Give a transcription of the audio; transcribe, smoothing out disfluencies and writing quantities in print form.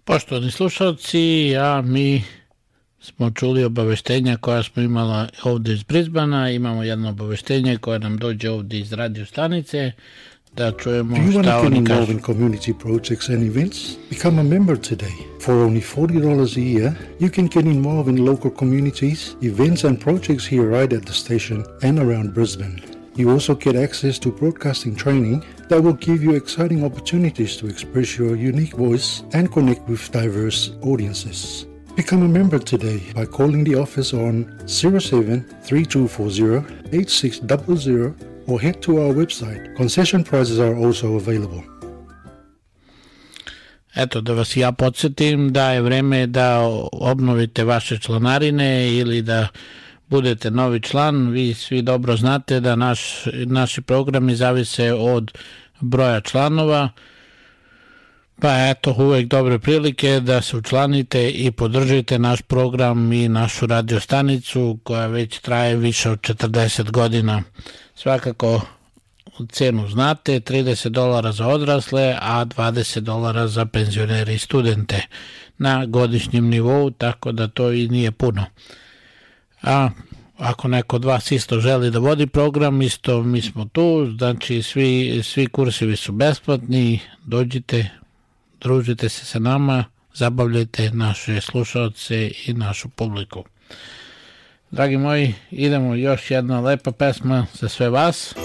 Poštovani slušalci, a mi smo čuli obaveštenja koja smo imala ovde iz Brisbana. Imamo jedno obaveštenje koje nam dođe ovde iz radio stanice, da čujemo šta oni kažu. Do you want to get involved in community projects and events? Become a member today. For only $40 a year, you can get involved in local communities, events and projects here right at the station and around Brisbane. You also get access to broadcasting training that will give you exciting opportunities to express your unique voice and connect with diverse audiences. Become a member today by calling the office on 07-3240-8600 or head to our website. Concession prices are also available. Eto, da vas ja podsjetim da je vreme da obnovite vaše članarine ili da budete novi član. Vi svi dobro znate da naši programi zavise od broja članova, pa eto, uvek dobre prilike da se učlanite i podržite naš program i našu radio stanicu koja već traje više od 40 godina. Svakako cenu znate, $30 za odrasle, a $20 za penzionere i studente na godišnjem nivou, tako da to i nije puno. A ako neko od vas isto želi da vodi program, isto mi smo tu, znači svi kursevi su besplatni, dođite, družite se sa nama, zabavljajte naše slušaoce i našu publiku. Dragi moji, idemo još jedna lepa pesma za sve vas.